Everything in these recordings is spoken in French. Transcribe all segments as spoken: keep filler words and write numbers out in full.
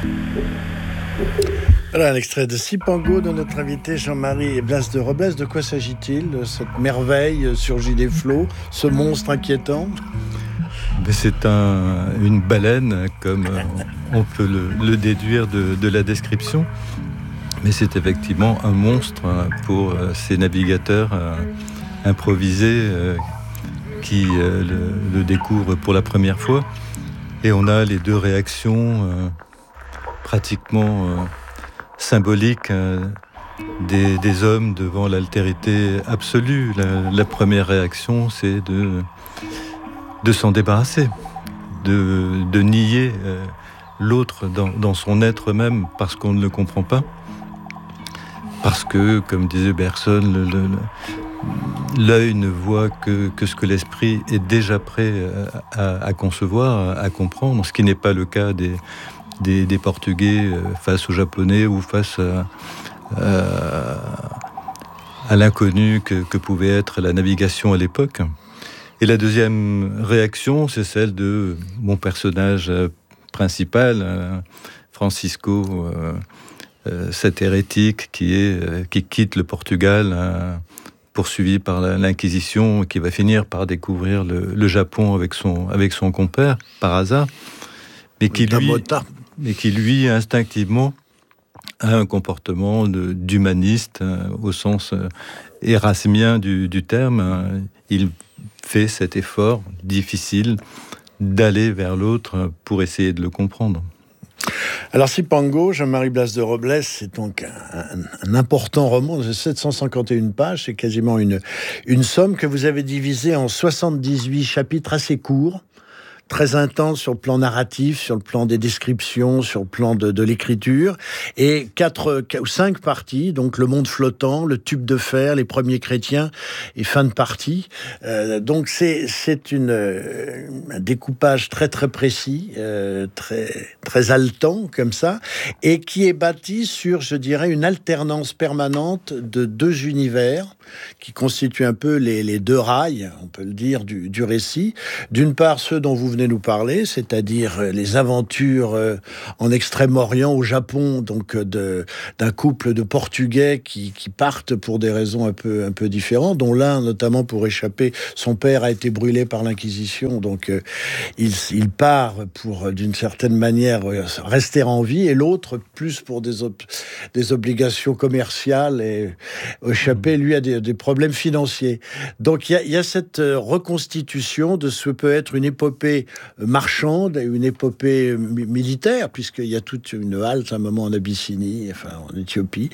Voilà un extrait de Cipango de notre invité Jean-Marie Blas de Robles. De quoi s'agit-il, cette merveille surgit des flots, ce monstre inquiétant? Mais c'est un, une baleine, comme on peut le, le déduire de, de la description. Mais c'est effectivement un monstre pour ces navigateurs improvisés qui le, le découvrent pour la première fois. Et on a les deux réactions euh, pratiquement euh, symboliques euh, des, des hommes devant l'altérité absolue. La, la première réaction, c'est de, de s'en débarrasser, de, de nier euh, l'autre dans, dans son être même parce qu'on ne le comprend pas. Parce que, comme disait Bergson, le, le, l'œil ne voit que, que ce que l'esprit est déjà prêt à, à concevoir, à comprendre, ce qui n'est pas le cas des, des, des Portugais face aux Japonais ou face à, à, à l'inconnu que, que pouvait être la navigation à l'époque. Et la deuxième réaction, c'est celle de mon personnage principal, Francisco, euh, cet hérétique qui, est, euh, qui quitte le Portugal, euh, poursuivi par l'Inquisition, qui va finir par découvrir le, le Japon avec son, avec son compère, par hasard, mais qui, lui, mais qui lui, instinctivement, a un comportement de, d'humaniste, euh, au sens euh, érasmien du, du terme. Euh, il fait cet effort difficile d'aller vers l'autre pour essayer de le comprendre. Alors Cipango, Jean-Marie Blas de Robles, c'est donc un, un, un important roman de sept cent cinquante et une pages, c'est quasiment une, une somme que vous avez divisée en soixante-dix-huit chapitres assez courts, très intense sur le plan narratif, sur le plan des descriptions, sur le plan de, de l'écriture, et quatre ou cinq parties, donc le monde flottant, le tube de fer, les premiers chrétiens, et fin de partie. Euh, donc c'est c'est une euh, un découpage très très précis, euh, très très haletant comme ça, et qui est bâti sur, je dirais, une alternance permanente de deux univers qui constituent un peu les, les deux rails, on peut le dire, du, du récit. D'une part, ceux dont vous venez nous parler, c'est-à-dire les aventures en Extrême-Orient, au Japon, donc de, d'un couple de Portugais qui, qui partent pour des raisons un peu, un peu différentes, dont l'un, notamment pour échapper, son père a été brûlé par l'Inquisition, donc euh, il, il part pour, d'une certaine manière, rester en vie, et l'autre, plus pour des, ob- des obligations commerciales, et échapper, lui, à des, des problèmes financiers. Donc il y a, y a cette reconstitution de ce que peut être une épopée marchande, une épopée militaire, puisqu'il y a toute une halte à un moment en Abyssinie, enfin en Éthiopie,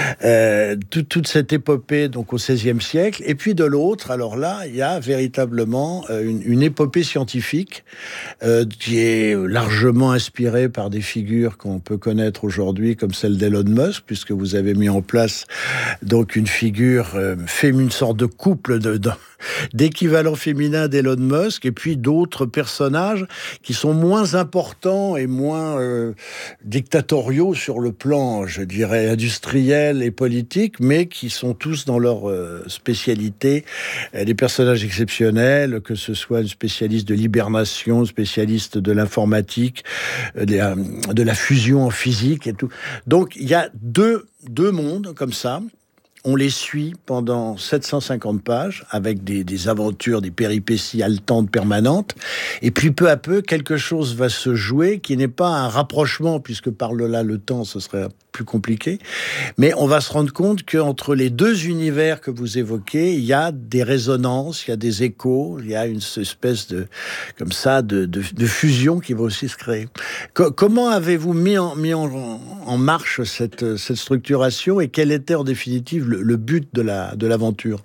euh, tout, toute cette épopée donc au seizième siècle, et puis de l'autre, alors là, il y a véritablement une, une épopée scientifique euh, qui est largement inspirée par des figures qu'on peut connaître aujourd'hui, comme celle d'Elon Musk, puisque vous avez mis en place donc une figure, euh, fait une sorte de couple de, de d'équivalent féminin d'Elon Musk, et puis d'autres personnages qui sont moins importants et moins euh, dictatoriaux sur le plan, je dirais, industriel et politique, mais qui sont tous dans leur euh, spécialité, euh, des personnages exceptionnels, que ce soit une spécialiste de l'hibernation, spécialiste de l'informatique, euh, de, la, de la fusion en physique et tout. Donc il y a deux, deux mondes comme ça. On les suit pendant sept cent cinquante pages, avec des, des aventures, des péripéties haletantes permanentes. Et puis, peu à peu, quelque chose va se jouer qui n'est pas un rapprochement, puisque par là, le temps, ce serait plus compliqué. Mais on va se rendre compte qu'entre les deux univers que vous évoquez, il y a des résonances, il y a des échos, il y a une espèce de, comme ça, de, de, de fusion qui va aussi se créer. Co- comment avez-vous mis en, mis en, en marche cette, cette structuration, et quel était en définitive le, le but de la, de l'aventure?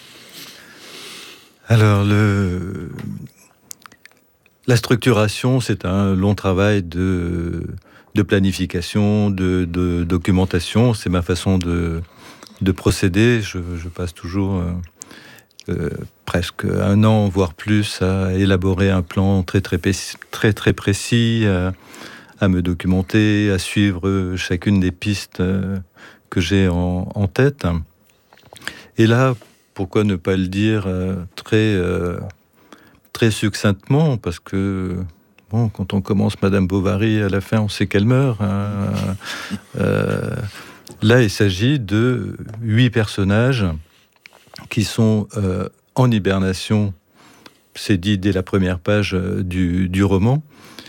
Alors, le... la structuration, c'est un long travail de... de planification, de, de documentation. C'est ma façon de, de procéder. Je, je passe toujours euh, euh, presque un an, voire plus, à élaborer un plan très très, très, très précis, à, à me documenter, à suivre chacune des pistes euh, que j'ai en, en tête. Et là, pourquoi ne pas le dire euh, très, euh, très succinctement, parce que bon, quand on commence Madame Bovary, à la fin, on sait qu'elle meurt. Hein. Euh, là, il s'agit de huit personnages qui sont euh, en hibernation. C'est dit dès la première page euh, du, du roman,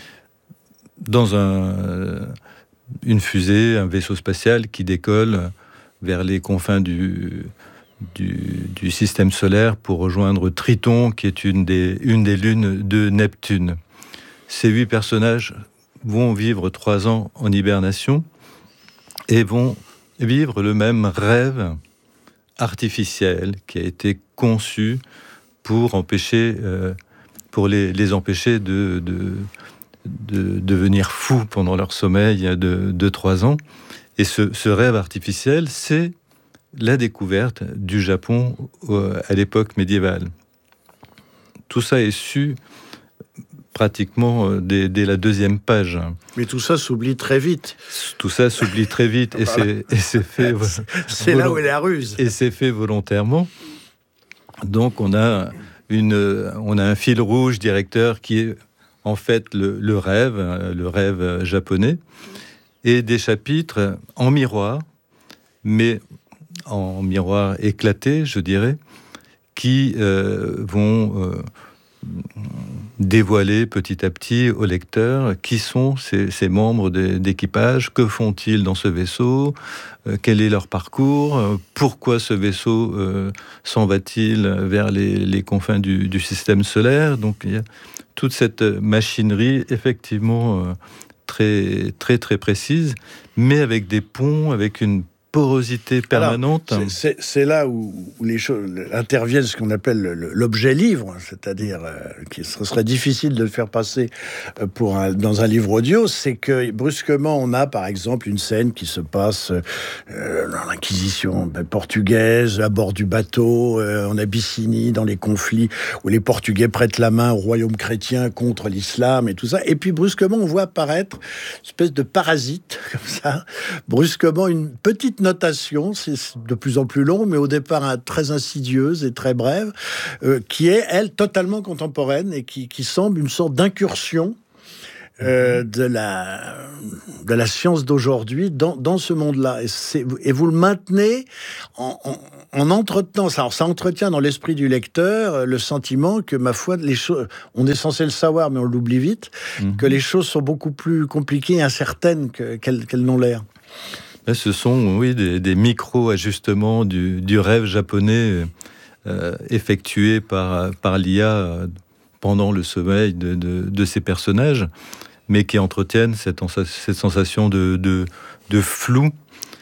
dans un, euh, une fusée, un vaisseau spatial qui décolle vers les confins du, du, du système solaire pour rejoindre Triton, qui est une des, une des lunes de Neptune. Ces huit personnages vont vivre trois ans en hibernation et vont vivre le même rêve artificiel qui a été conçu pour empêcher, euh, pour les, les empêcher de, de, de devenir fous pendant leur sommeil de, de trois ans. Et ce, ce rêve artificiel, c'est la découverte du Japon euh, à l'époque médiévale. Tout ça est su pratiquement euh, dès, dès la deuxième page. Mais tout ça s'oublie très vite. Tout ça s'oublie très vite et, voilà. c'est, et c'est fait... c'est volont- là où est la ruse. Et c'est fait volontairement. Donc on a, une, on a un fil rouge directeur qui est en fait le, le rêve, le rêve japonais, et des chapitres en miroir, mais en miroir éclaté, je dirais, qui euh, vont euh, dévoiler petit à petit au lecteur qui sont ces, ces membres de, d'équipage, que font-ils dans ce vaisseau, euh, quel est leur parcours, euh, pourquoi ce vaisseau euh, s'en va-t-il vers les, les confins du, du système solaire. Donc il y a toute cette machinerie effectivement euh, très, très, très précise, mais avec des ponts, avec une porosité permanente. Alors, c'est, c'est, c'est là où, où les choses interviennent, ce qu'on appelle le, l'objet livre, c'est-à-dire euh, qu'il serait difficile de le faire passer pour un, dans un livre audio. C'est que brusquement, on a par exemple une scène qui se passe euh, dans l'Inquisition ben, portugaise, à bord du bateau, euh, en Abyssinie, dans les conflits où les Portugais prêtent la main au royaume chrétien contre l'islam et tout ça. Et puis brusquement, on voit apparaître une espèce de parasite, comme ça, brusquement une petite notation, c'est de plus en plus long, mais au départ hein, très insidieuse et très brève, euh, qui est, elle, totalement contemporaine et qui, qui semble une sorte d'incursion euh, de, la, de la science d'aujourd'hui dans, dans ce monde-là. Et, c'est, et vous le maintenez en, en, en entretenant, ça, ça entretient dans l'esprit du lecteur le sentiment que, ma foi, les choses, on est censé le savoir, mais on l'oublie vite, mmh. que les choses sont beaucoup plus compliquées et incertaines que, qu'elles, qu'elles n'ont l'air. Ce sont, oui, des, des micro-ajustements du, du rêve japonais euh, effectués par, par l'I A pendant le sommeil de, de, de ces personnages, mais qui entretiennent cette, cette sensation de, de, de flou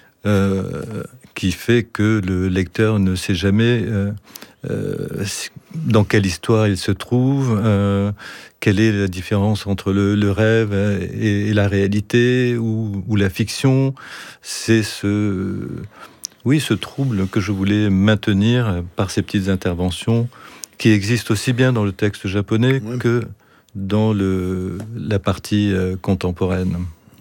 euh, qui fait que le lecteur ne sait jamais euh, euh, dans quelle histoire il se trouve, euh, quelle est la différence entre le, le rêve et, et la réalité ou, ou la fiction. C'est ce, oui, ce trouble que je voulais maintenir par ces petites interventions qui existent aussi bien dans le texte japonais oui. que dans le, la partie euh, contemporaine.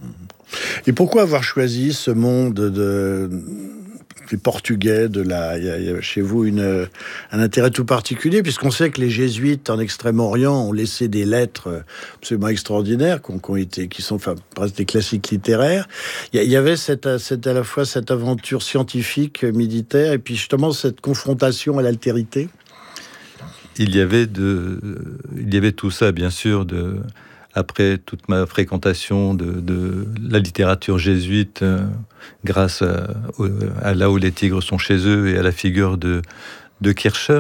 Et pourquoi avoir choisi ce monde de... des Portugais, de la, il y a, il y a chez vous une, un intérêt tout particulier, puisqu'on sait que les jésuites en Extrême-Orient ont laissé des lettres absolument extraordinaires, qui, ont, qui, ont été, qui sont enfin, presque des classiques littéraires. Il y, a, il y avait cette, cette, à la fois cette aventure scientifique, militaire, et puis justement cette confrontation à l'altérité. Il y avait, de, il y avait tout ça, bien sûr, de... Après toute ma fréquentation de, de la littérature jésuite, euh, grâce à, à Là où les tigres sont chez eux et à la figure de, de Kircher.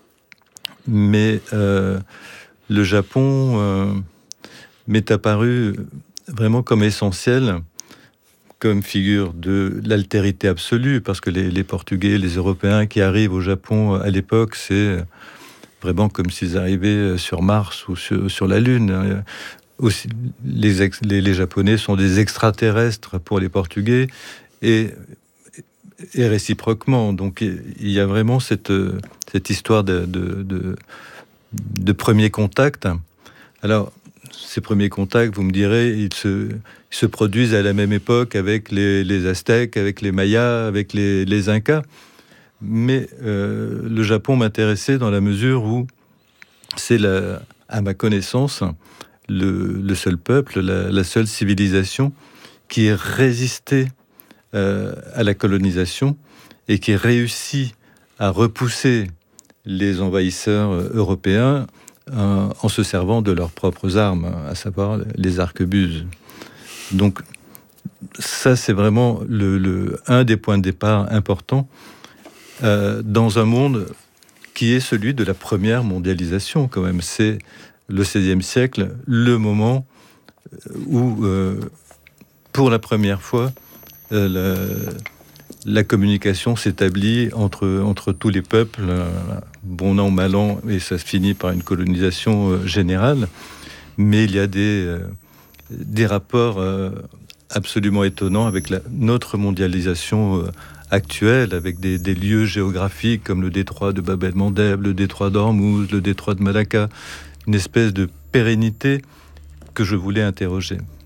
Mais euh, le Japon euh, m'est apparu vraiment comme essentiel, comme figure de l'altérité absolue, parce que les, les Portugais, les Européens qui arrivent au Japon à l'époque, c'est vraiment comme s'ils arrivaient sur Mars ou sur, sur la Lune. Aussi, les, ex, les, les Japonais sont des extraterrestres pour les Portugais et, et réciproquement. Donc il y a vraiment cette, cette histoire de, de, de, de premier contact. Alors, ces premiers contacts, vous me direz, ils se, ils se produisent à la même époque avec les, les Aztèques, avec les Mayas, avec les, les Incas. Mais euh, le Japon m'intéressait dans la mesure où c'est, la, à ma connaissance, le, le seul peuple, la, la seule civilisation qui ait résisté euh, à la colonisation et qui ait réussi à repousser les envahisseurs européens euh, en se servant de leurs propres armes, à savoir les arquebuses. Donc ça, c'est vraiment le, le, un des points de départ importants euh, dans un monde qui est celui de la première mondialisation, quand même. C'est le seizième siècle, le moment où, euh, pour la première fois, euh, la, la communication s'établit entre, entre tous les peuples, euh, bon an, mal an, et ça se finit par une colonisation euh, générale. Mais il y a des, euh, des rapports euh, absolument étonnants avec la, notre mondialisation euh, actuelle, avec des, des lieux géographiques comme le détroit de Bab el-Mandeb, le détroit d'Ormuz, le détroit de Malacca, une espèce de pérennité que je voulais interroger.